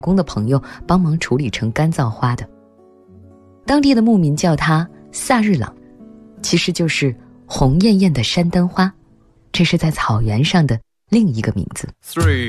公的朋友帮忙处理成干燥花的。当地的牧民叫它萨日朗，其实就是红艳艳的山丹花，这是在草原上的另一个名字。